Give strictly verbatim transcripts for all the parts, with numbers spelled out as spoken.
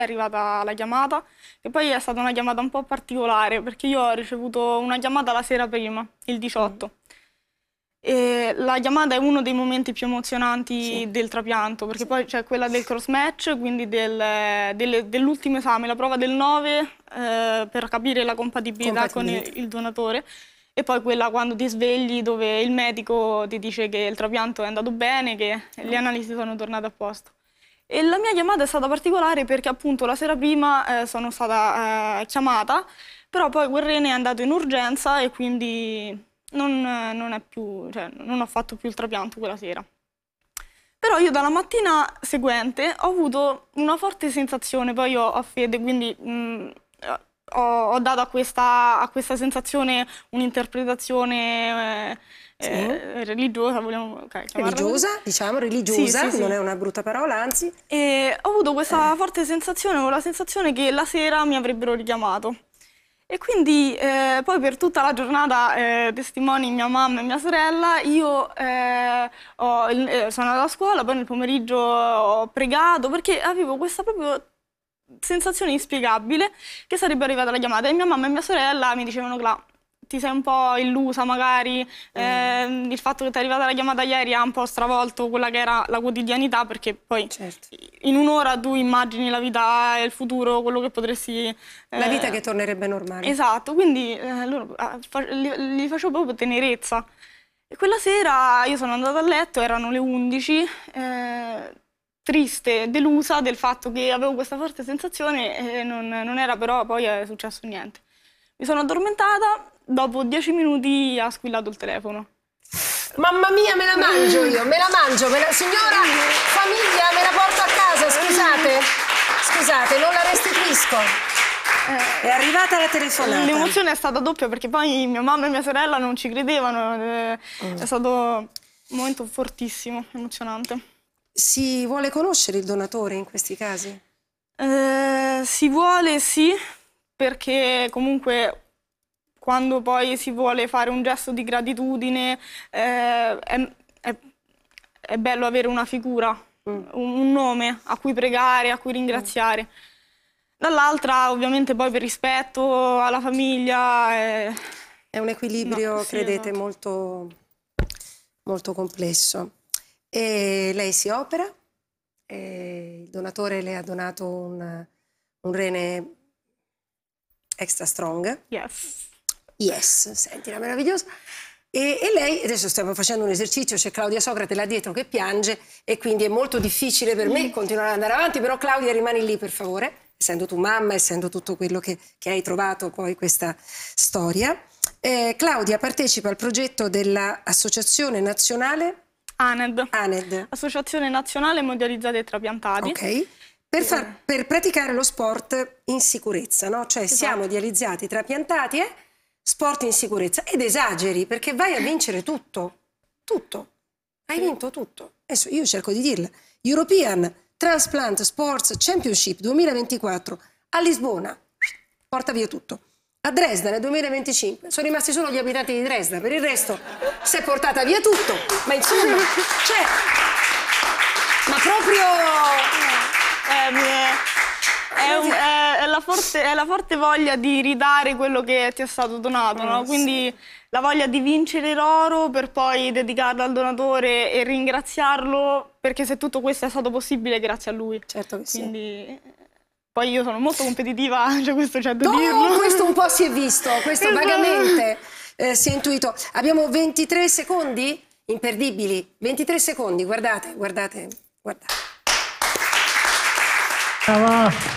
è arrivata la chiamata, e poi è stata una chiamata un po' particolare, perché io ho ricevuto una chiamata la sera prima, il diciotto. E la chiamata è uno dei momenti più emozionanti Sì. del trapianto, perché Sì. poi c'è quella del cross match, quindi del, delle- dell'ultimo esame, la prova del nove, eh, per capire la compatibilità con il, Compatibilità. il donatore, e poi quella quando ti svegli dove il medico ti dice che il trapianto è andato bene, che le analisi sono tornate a posto. E la mia chiamata è stata particolare perché appunto la sera prima eh, sono stata eh, chiamata, però poi quel rene è andato in urgenza e quindi non, non è più, cioè, non ho fatto più il trapianto quella sera. Però io dalla mattina seguente ho avuto una forte sensazione, poi io ho fede, quindi mh, ho, ho dato a questa, a questa sensazione un'interpretazione eh, Sì. eh, religiosa, vogliamo okay, chiamarla così. Religiosa, diciamo, religiosa, Sì, sì, sì. non è una brutta parola, anzi. E ho avuto questa forte sensazione, ho la sensazione che la sera mi avrebbero richiamato. E quindi eh, poi per tutta la giornata, eh, testimoni mia mamma e mia sorella, io eh, ho- eh, sono andata a scuola, poi nel pomeriggio ho pregato perché avevo questa proprio sensazione inspiegabile che sarebbe arrivata la chiamata. E mia mamma e mia sorella mi dicevano: Cla, ti sei un po' illusa magari, eh, il fatto che ti è arrivata la chiamata ieri ha un po' stravolto quella che era la quotidianità, perché poi Certo. in un'ora tu immagini la vita e il futuro, quello che potresti... La vita eh, che tornerebbe normale. Esatto, quindi eh, loro, ah, fa- gli, gli facevo proprio tenerezza. E quella sera io sono andata a letto, erano le undici, eh, triste, delusa del fatto che avevo questa forte sensazione e non, non era però poi è successo niente. Mi sono addormentata, dopo dieci minuti ha squillato il telefono. Mamma mia, me la mangio io, me la mangio, me la... signora, famiglia, me la porto a casa, scusate, scusate, non la restituisco. È arrivata la telefonata. L'emozione è stata doppia perché poi mia mamma e mia sorella non ci credevano, eh, è stato un momento fortissimo, emozionante. Si vuole conoscere il donatore in questi casi? Eh, si vuole sì, perché comunque quando poi si vuole fare un gesto di gratitudine eh, è, è- è bello avere una figura, un, un nome a cui pregare, a cui ringraziare. Dall'altra ovviamente poi per rispetto alla famiglia. eh, È un equilibrio, no, sì, credete, esatto. molto, molto complesso. E lei si opera, e il donatore le ha donato un, un rene extra strong. Yes. Yes, sentila meravigliosa. E, e lei, adesso stiamo facendo un esercizio, c'è Claudia Socrate là dietro che piange e quindi è molto difficile per me continuare ad andare avanti, però Claudia rimani lì per favore, essendo tu mamma, essendo tutto quello che, che hai trovato poi questa storia. Eh, Claudia partecipa al progetto dell'Associazione Nazionale ANED, ANED, Associazione Nazionale Mondializzati e Trapiantati. ok? Per, far, Eh, per praticare lo sport in sicurezza, no? Cioè Esatto. siamo dializzati, trapiantati e sport in sicurezza. Ed esageri, perché vai a vincere tutto, tutto. Hai Sì. vinto tutto. Adesso io cerco di dirla. European Transplant Sports Championship duemilaventiquattro a Lisbona, porta via tutto. A Dresda nel duemilaventicinque sono rimasti solo gli abitanti di Dresda, per il resto si è portata via tutto. Ma insomma, cioè, ma proprio... Eh, è, un- è- è la forte, è la forte voglia di ridare quello che ti è stato donato, no? Eh, Quindi la voglia di vincere l'oro per poi dedicarlo al donatore e ringraziarlo, perché se tutto questo è stato possibile grazie a lui. Certo che sì. Quindi poi io sono molto competitiva, cioè questo c'è da No, dirlo. questo un po' si è visto, questo Esatto. vagamente eh, si è intuito. Abbiamo ventitré secondi imperdibili, ventitré secondi, guardate, guardate, guardate. Brava.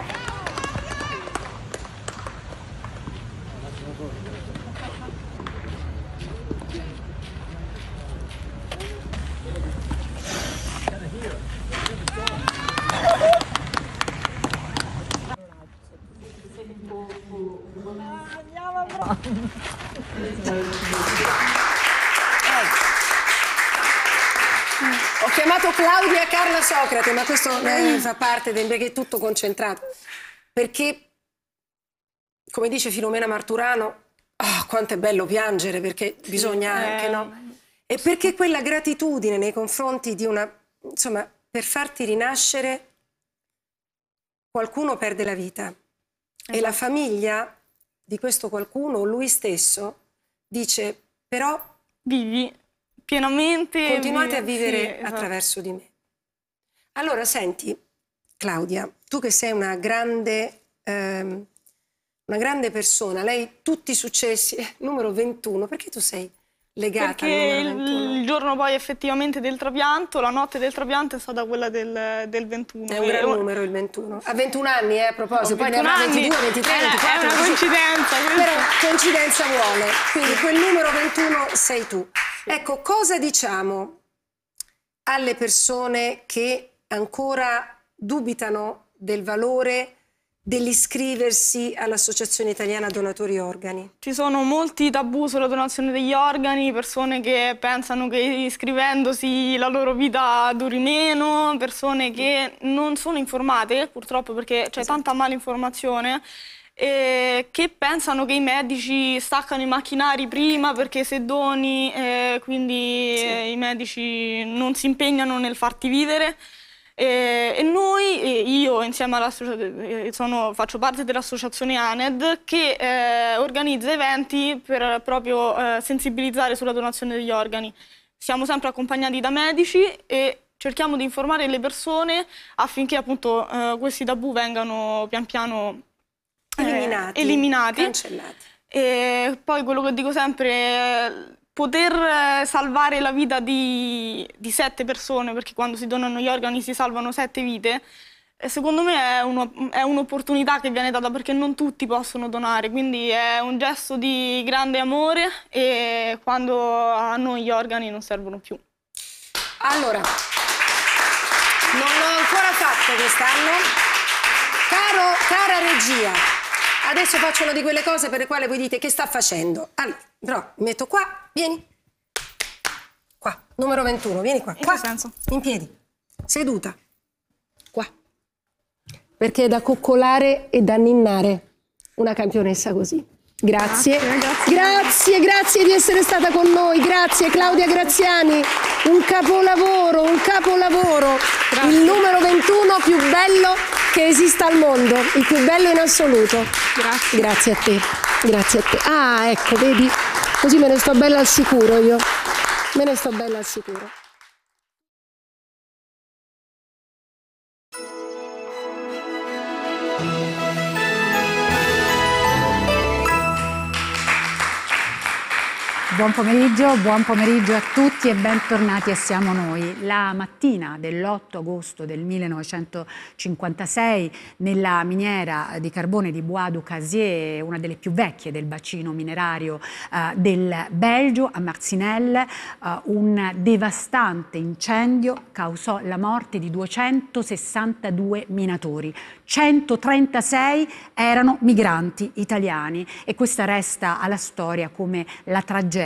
Ho chiamato Claudia Carla Socrate, ma questo eh, fa parte del perché è tutto concentrato. Perché, come dice Filomena Marturano, oh, quanto è bello piangere, perché sì, bisogna anche, eh... no? E perché quella gratitudine nei confronti di una, insomma, per farti rinascere qualcuno perde la vita e la famiglia di questo qualcuno, lui stesso, dice però Vivi pienamente. continuate vivi- a vivere sì, esatto. attraverso di me. Allora senti, Claudia, tu che sei una grande, ehm, una grande persona, lei tutti i successi, numero ventuno, perché tu sei legata Perché al il, numero ventuno? il giorno poi effettivamente del trapianto, la notte del trapianto è stata quella del, del ventuno. È un E- gran numero il ventuno. A ventuno anni, eh, a proposito, Ho poi ne ventuno avrà anni, ventidue, ventitré, è una- ventiquattro, è una venticinque. coincidenza questa. Però coincidenza vuole, quindi quel numero ventuno sei tu. Ecco, cosa diciamo alle persone che ancora dubitano del valore dell'iscriversi all'Associazione Italiana Donatori Organi? Ci sono molti tabù sulla donazione degli organi, persone che pensano che iscrivendosi la loro vita duri meno, persone che non sono informate, purtroppo, perché c'è tanta malinformazione, e che pensano che i medici staccano i macchinari prima perché se doni, eh, quindi eh, i medici non si impegnano nel farti vivere. E, e noi, e io insieme all'associazione, sono- faccio parte dell'associazione A N E D che eh, organizza eventi per proprio eh, sensibilizzare sulla donazione degli organi. Siamo sempre accompagnati da medici e cerchiamo di informare le persone affinché appunto eh, questi tabù vengano pian piano eh, Eliminati, eliminati. cancellati. E poi quello che dico sempre è poter eh, salvare la vita di, di sette persone, perché quando si donano gli organi si salvano sette vite, e secondo me è uno- è un'opportunità che viene data perché non tutti possono donare, quindi è un gesto di grande amore e quando a noi gli organi non servono più. Allora, non l'ho ancora fatto quest'anno. Caro, cara regia, adesso faccio una di quelle cose per le quali voi dite che sta facendo. Allora, però, mi metto qua, vieni. Qua, numero ventuno, vieni qua. In Qua, che senso? in piedi, seduta. Qua. Perché è da coccolare e da ninnare una campionessa così. Grazie. Grazie, grazie. Grazie, grazie di essere stata con noi. Grazie Claudia Graziani. Un capolavoro, un capolavoro. Il numero ventuno più bello che esista al mondo, il più bello in assoluto. Grazie. Grazie a te. Grazie a te. Ah, ecco, vedi? Così me ne sto bella al sicuro io. Me ne sto bella al sicuro. Buon pomeriggio, buon pomeriggio a tutti e bentornati a Siamo Noi. La mattina dell'otto agosto del millenovecentocinquantasei nella miniera di carbone di Bois du Casier, una delle più vecchie del bacino minerario eh, del Belgio, a Marcinelle, eh, un devastante incendio causò la morte di duecentosessantadue minatori. centotrentasei erano migranti italiani e questa resta alla storia come la tragedia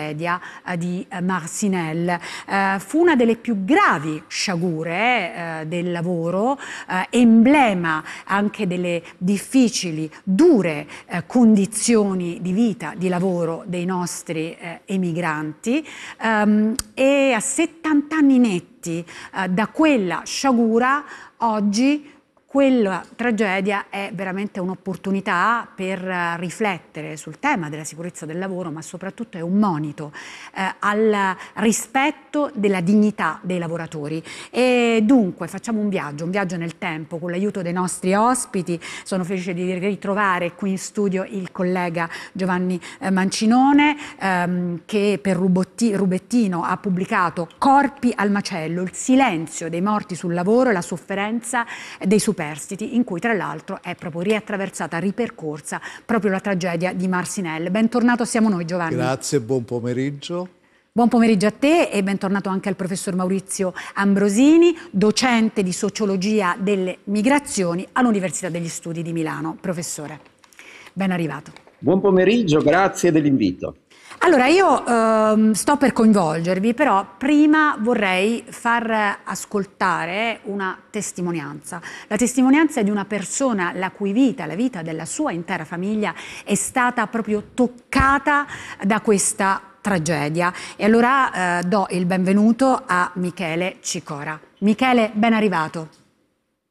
di Marcinelle. Eh, fu una delle più gravi sciagure eh, del lavoro, eh, emblema anche delle difficili, dure eh, condizioni di vita, di lavoro dei nostri eh, emigranti, ehm, e a settanta anni netti eh, da quella sciagura oggi quella tragedia è veramente un'opportunità per riflettere sul tema della sicurezza del lavoro, ma soprattutto è un monito eh, al rispetto della dignità dei lavoratori. E dunque facciamo un viaggio, un viaggio nel tempo con l'aiuto dei nostri ospiti. Sono felice di ritrovare qui in studio il collega Giovanni eh, Mancinone ehm, che per Rubotti, Rubettino ha pubblicato Corpi al macello, il silenzio dei morti sul lavoro e la sofferenza dei superstiti, in cui tra l'altro è proprio riattraversata, ripercorsa proprio la tragedia di Marcinelle. Bentornato a Siamo Noi, Giovanni. Grazie, buon pomeriggio. Buon pomeriggio a te e bentornato anche al professor Maurizio Ambrosini, docente di sociologia delle migrazioni all'Università degli Studi di Milano. Professore, ben arrivato. Buon pomeriggio, grazie dell'invito. Allora, io ehm, sto per coinvolgervi, però prima vorrei far ascoltare una testimonianza. La testimonianza è di una persona la cui vita, la vita della sua intera famiglia è stata proprio toccata da questa tragedia. E allora eh, do il benvenuto a Michele Cicora. Michele, ben arrivato.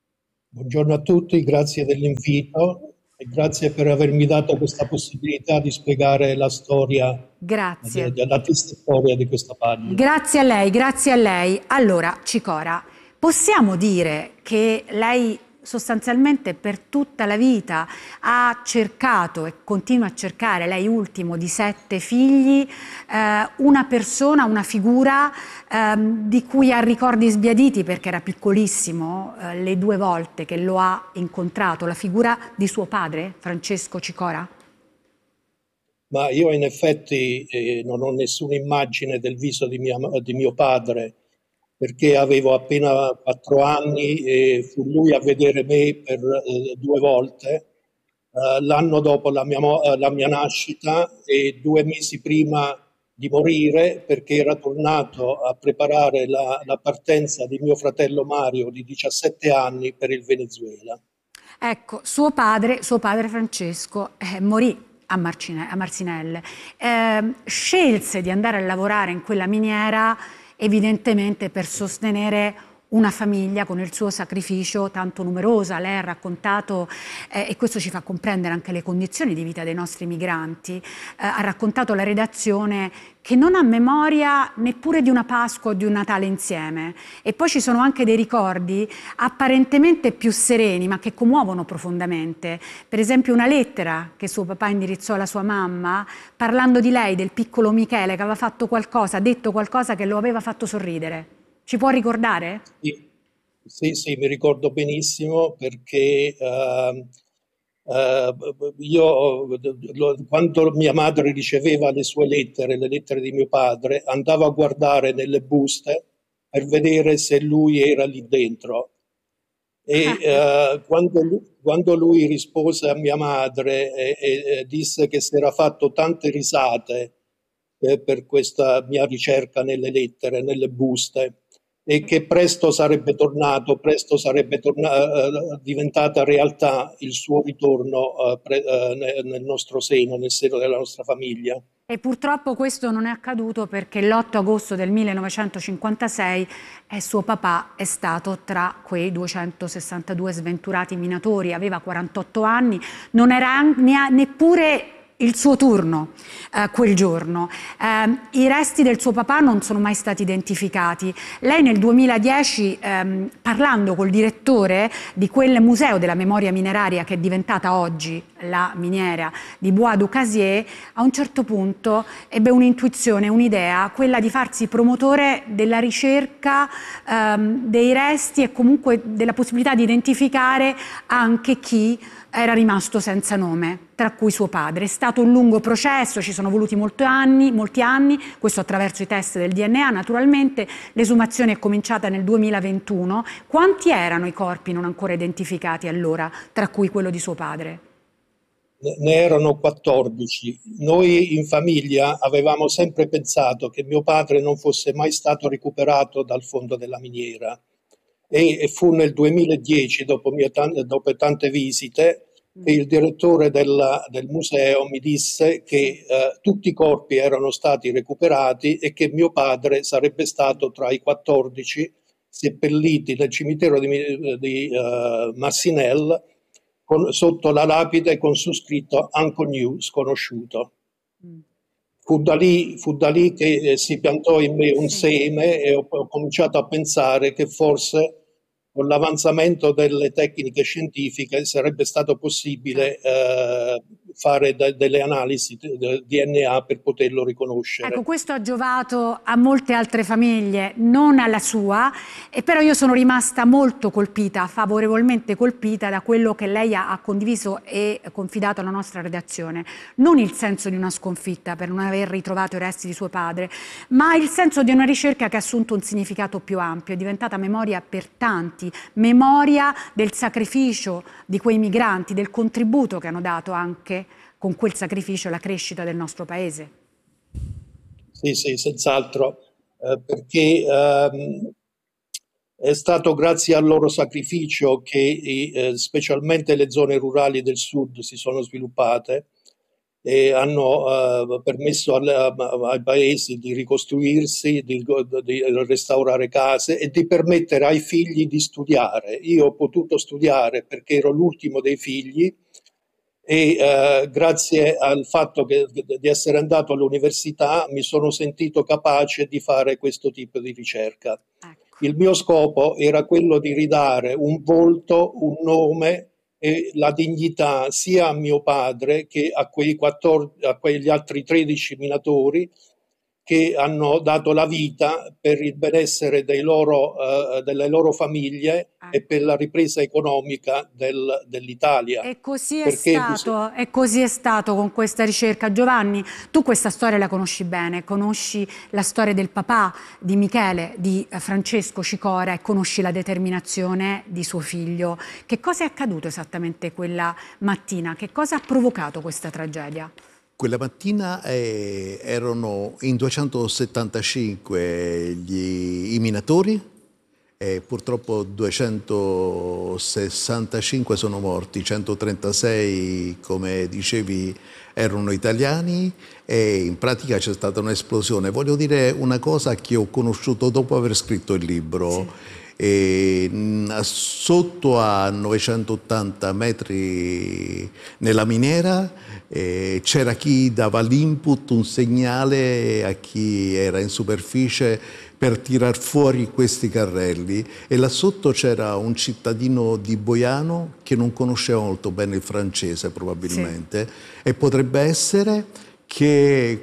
Buongiorno a tutti, grazie dell'invito e grazie per avermi dato questa possibilità di spiegare la storia, Grazie. la triste storia di questa pagina. Grazie a lei, grazie a lei. Allora, Cicora, possiamo dire che lei sostanzialmente per tutta la vita ha cercato e continua a cercare, lei ultimo di sette figli, eh, una persona, una figura eh, di cui ha ricordi sbiaditi perché era piccolissimo, eh, le due volte che lo ha incontrato, la figura di suo padre, Francesco Cicora? Ma io in effetti eh, non ho nessuna immagine del viso di, mia, di mio padre, perché avevo appena quattro anni e fu lui a vedere me per eh, due volte, eh, l'anno dopo la mia, la mia nascita e due mesi prima di morire, perché era tornato a preparare la, la partenza di mio fratello Mario di diciassette anni per il Venezuela. Ecco, suo padre, suo padre Francesco eh, morì a, Marcine, a Marcinelle, eh, scelse di andare a lavorare in quella miniera evidentemente per sostenere una famiglia con il suo sacrificio tanto numerosa. Lei ha raccontato, eh, e questo ci fa comprendere anche le condizioni di vita dei nostri migranti, eh, ha raccontato alla redazione che non ha memoria neppure di una Pasqua o di un Natale insieme. E poi ci sono anche dei ricordi apparentemente più sereni, ma che commuovono profondamente. Per esempio una lettera che suo papà indirizzò alla sua mamma, parlando di lei, del piccolo Michele, che aveva fatto qualcosa, detto qualcosa che lo aveva fatto sorridere. Ci può ricordare? Sì, sì, sì, mi ricordo benissimo perché uh, uh, io, lo, quando mia madre riceveva le sue lettere, le lettere di mio padre, andavo a guardare nelle buste per vedere se lui era lì dentro. E uh, quando, lui, quando lui rispose a mia madre e, e, e disse che si era fatto tante risate eh, per questa mia ricerca nelle lettere, nelle buste, e che presto sarebbe tornato, presto sarebbe torna- uh, diventata realtà il suo ritorno uh, pre- uh, nel nostro seno, nel seno della nostra famiglia. E purtroppo questo non è accaduto perché l'otto agosto del millenovecentocinquantasei eh, suo papà è stato tra quei duecentosessantadue sventurati minatori, aveva quarantotto anni, non era neppure il suo turno eh, quel giorno. Eh, I resti del suo papà non sono mai stati identificati. Lei nel duemiladieci, ehm, parlando col direttore di quel museo della memoria mineraria che è diventata oggi la miniera di Bois du Casier, a un certo punto ebbe un'intuizione, un'idea, quella di farsi promotore della ricerca ehm, dei resti e comunque della possibilità di identificare anche chi era rimasto senza nome, tra cui suo padre. È stato un lungo processo, ci sono voluti molti anni, molti anni, questo attraverso i test del D N A naturalmente. L'esumazione è cominciata nel duemilaventuno. Quanti erano i corpi non ancora identificati allora, tra cui quello di suo padre? Ne erano quattordici. Noi in famiglia avevamo sempre pensato che mio padre non fosse mai stato recuperato dal fondo della miniera. E fu nel duemiladieci, dopo, mie, dopo tante visite, che il direttore della, del museo mi disse che eh, tutti i corpi erano stati recuperati e che mio padre sarebbe stato tra i quattordici seppelliti nel cimitero di, di uh, Marcinelle con, sotto la lapide con su scritto Uncle New, sconosciuto. Mm. Fu da lì, fu da lì che eh, si piantò in me un seme e ho, ho cominciato a pensare che forse con l'avanzamento delle tecniche scientifiche sarebbe stato possibile eh, fare de- delle analisi del D N A per poterlo riconoscere. Ecco, questo ha giovato a molte altre famiglie, non alla sua, e però io sono rimasta molto colpita, favorevolmente colpita da quello che lei ha, ha condiviso e confidato alla nostra redazione. Non il senso di una sconfitta per non aver ritrovato i resti di suo padre, ma il senso di una ricerca che ha assunto un significato più ampio, è diventata memoria per tanti, memoria del sacrificio di quei migranti, del contributo che hanno dato anche con quel sacrificio alla crescita del nostro paese. Sì, sì, senz'altro, eh, perché ehm, è stato grazie al loro sacrificio che eh, specialmente le zone rurali del sud si sono sviluppate e hanno eh, permesso alle, ai paesi di ricostruirsi, di, di restaurare case e di permettere ai figli di studiare. Io ho potuto studiare perché ero l'ultimo dei figli e eh, grazie al fatto che, di essere andato all'università mi sono sentito capace di fare questo tipo di ricerca. Il mio scopo era quello di ridare un volto, un nome e la dignità sia a mio padre che a, quei quattordici, a quegli altri tredici minatori che hanno dato la vita per il benessere dei loro, uh, delle loro famiglie ah. e per la ripresa economica del, dell'Italia. E così è, stato, e così è stato con questa ricerca. Giovanni, tu questa storia la conosci bene, conosci la storia del papà di Michele, di Francesco Cicora, e conosci la determinazione di suo figlio. Che cosa è accaduto esattamente quella mattina? Che cosa ha provocato questa tragedia? Quella mattina eh, erano in duecentosettantacinque gli, i minatori, e purtroppo duecentosessantacinque sono morti, centotrentasei, come dicevi, erano italiani, e in pratica c'è stata un'esplosione. Voglio dire una cosa che ho conosciuto dopo aver scritto il libro. Sì. E, sotto a novecentottanta metri nella miniera eh, c'era chi dava l'input, un segnale a chi era in superficie per tirar fuori questi carrelli, e là sotto c'era un cittadino di Boiano che non conosceva molto bene il francese probabilmente, sì. E potrebbe essere che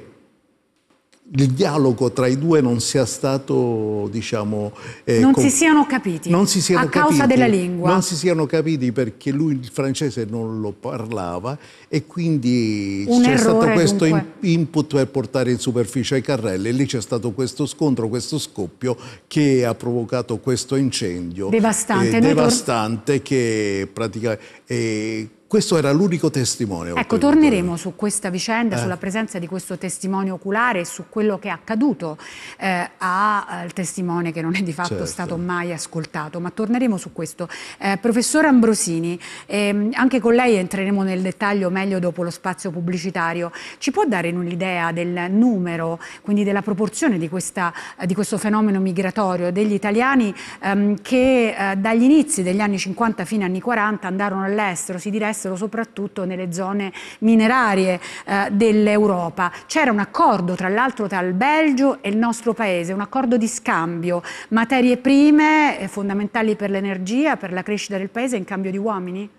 il dialogo tra i due non sia stato, diciamo... Eh, non si siano capiti, non si siano a capiti, causa della lingua. Non si siano capiti perché lui il francese non lo parlava, e quindi c'è stato questo in, input per portare in superficie i carrelli, e lì c'è stato questo scontro, questo scoppio che ha provocato questo incendio. Devastante. Eh, devastante che praticamente... Eh, questo era l'unico testimone. Ecco, torneremo su questa vicenda, eh. sulla presenza di questo testimone oculare e su quello che è accaduto eh, al testimone che non è di fatto certo. stato mai ascoltato, ma torneremo su questo. Eh, professor Ambrosini, eh, anche con lei entreremo nel dettaglio meglio dopo lo spazio pubblicitario. Ci può dare un'idea del numero, quindi della proporzione di, questa, di questo fenomeno migratorio degli italiani ehm, che eh, dagli inizi degli anni cinquanta fino agli anni quaranta andarono all'estero, si diressero soprattutto nelle zone minerarie eh, dell'Europa. C'era un accordo tra l'altro tra il Belgio e il nostro paese, un accordo di scambio, materie prime eh, fondamentali per l'energia, per la crescita del paese in cambio di uomini?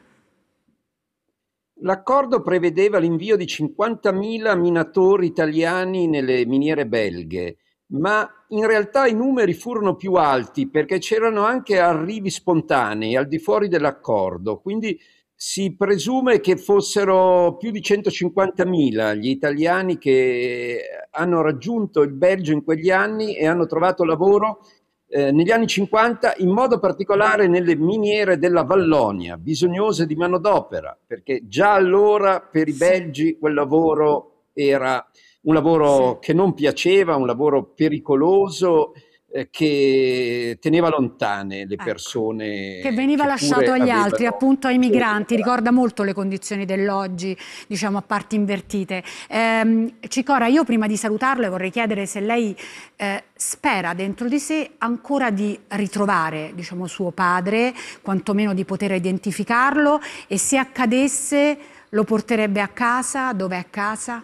L'accordo prevedeva l'invio di cinquantamila minatori italiani nelle miniere belghe, ma in realtà i numeri furono più alti perché c'erano anche arrivi spontanei al di fuori dell'accordo, quindi si presume che fossero più di centocinquantamila gli italiani che hanno raggiunto il Belgio in quegli anni e hanno trovato lavoro eh, negli anni cinquanta, in modo particolare nelle miniere della Vallonia, bisognose di manodopera, perché già allora per i belgi quel lavoro era un lavoro sì. che non piaceva, un lavoro pericoloso, eh, che teneva lontane le persone. Ecco, che veniva che lasciato agli avevano... altri, appunto ai migranti. Ricorda molto le condizioni dell'oggi, diciamo a parti invertite. Eh, Cicora, io prima di salutarle vorrei chiedere se lei eh, spera dentro di sé ancora di ritrovare, diciamo, suo padre, quantomeno di poter identificarlo, e se accadesse lo porterebbe a casa, dove è a casa?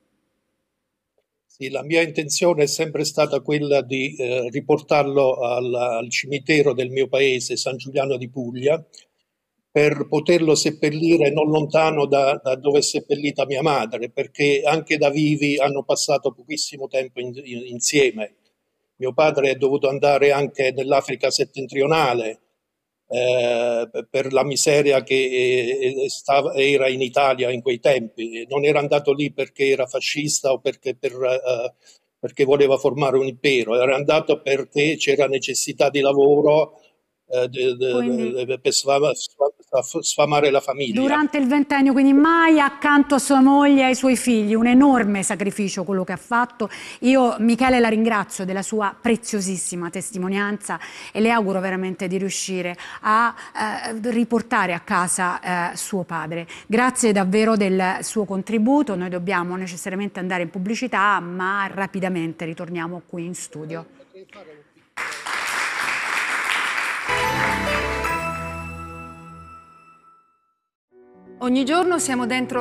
La mia intenzione è sempre stata quella di eh, riportarlo al, al cimitero del mio paese, San Giuliano di Puglia, per poterlo seppellire non lontano da, da dove è seppellita mia madre, perché anche da vivi hanno passato pochissimo tempo in, in, insieme. Mio padre è dovuto andare anche nell'Africa settentrionale, Eh, per la miseria che eh, stava, era in Italia in quei tempi. Non era andato lì perché era fascista o perché, per, eh, perché voleva formare un impero, era andato perché c'era necessità di lavoro eh, de, de, Quindi... de, per a f- sfamare la famiglia. Durante il ventennio, quindi mai accanto a sua moglie e ai suoi figli, un enorme sacrificio quello che ha fatto. Io, Michele, la ringrazio della sua preziosissima testimonianza e le auguro veramente di riuscire a eh, riportare a casa eh, suo padre. Grazie davvero del suo contributo, noi dobbiamo necessariamente andare in pubblicità, ma rapidamente ritorniamo qui in studio. Ogni giorno siamo dentro